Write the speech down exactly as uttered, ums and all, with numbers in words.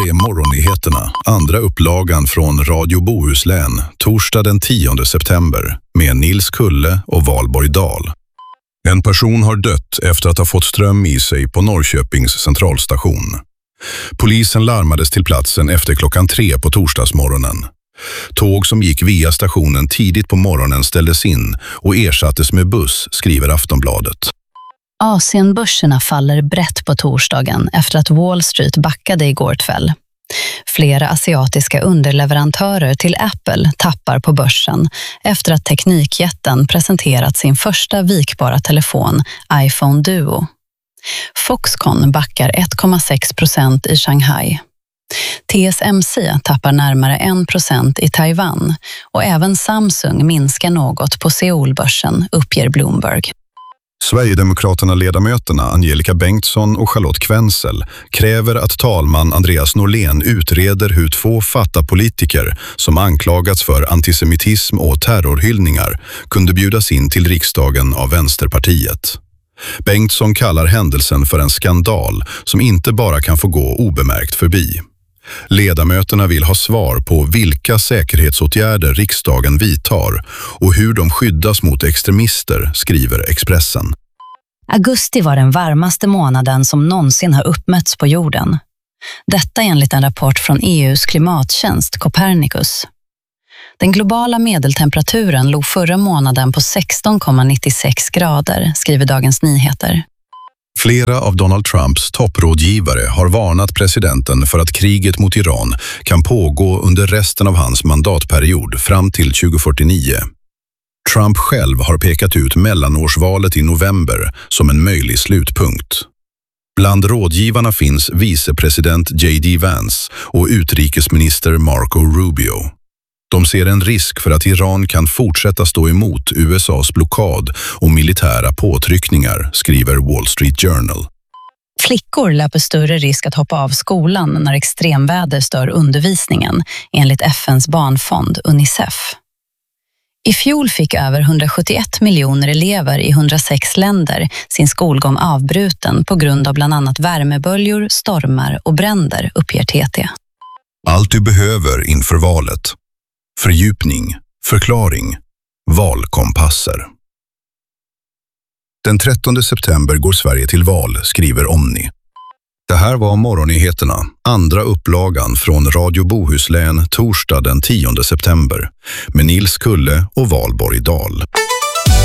här är morgonnyheterna, andra upplagan från Radio Bohuslän, torsdag den tionde september, med Nils Kulle och Valborg Dahl. En person har dött efter att ha fått ström i sig på Norrköpings centralstation. Polisen larmades till platsen efter klockan tre på torsdagsmorgonen. Tåg som gick via stationen tidigt på morgonen ställdes in och ersattes med buss, skriver Aftonbladet. Asienbörserna faller brett på torsdagen efter att Wall Street backade igår kväll. Flera asiatiska underleverantörer till Apple tappar på börsen efter att teknikjätten presenterat sin första vikbara telefon, iPhone Duo. Foxconn backar ett komma sex procent i Shanghai. T S M C tappar närmare en procent i Taiwan och även Samsung minskar något på Seoulbörsen, uppger Bloomberg. Sverigedemokraterna-ledamöterna Angelica Bengtsson och Charlotte Kvensel kräver att talman Andreas Norlén utreder hur två fatta-politiker som anklagats för antisemitism och terrorhyllningar kunde bjudas in till riksdagen av Vänsterpartiet. Bengtsson kallar händelsen för en skandal som inte bara kan få gå obemärkt förbi. Ledamöterna vill ha svar på vilka säkerhetsåtgärder riksdagen vidtar och hur de skyddas mot extremister, skriver Expressen. Augusti var den varmaste månaden som någonsin har uppmätts på jorden. Detta enligt en rapport från E U:s klimattjänst Copernicus. Den globala medeltemperaturen låg förra månaden på sexton komma nittiosex grader, skriver Dagens Nyheter. Flera av Donald Trumps topprådgivare har varnat presidenten för att kriget mot Iran kan pågå under resten av hans mandatperiod fram till tjugo fyrtionio. Trump själv har pekat ut mellanårsvalet i november som en möjlig slutpunkt. Bland rådgivarna finns vicepresident J D Vance och utrikesminister Marco Rubio. De ser en risk för att Iran kan fortsätta stå emot U S A:s blockad och militära påtryckningar, skriver Wall Street Journal. Flickor löper större risk att hoppa av skolan när extremväder stör undervisningen, enligt F N:s barnfond Unicef. I fjol fick över hundrasjuttioett miljoner elever i hundrasex länder sin skolgång avbruten på grund av bland annat värmeböljor, stormar och bränder, uppger T T. Allt du behöver inför valet. Fördjupning, förklaring, valkompasser. Den trettonde september går Sverige till val, skriver Omni. Det här var morgonnyheterna, andra upplagan från Radio Bohuslän torsdag den tionde september med Nils Kulle och Valborg Dahl.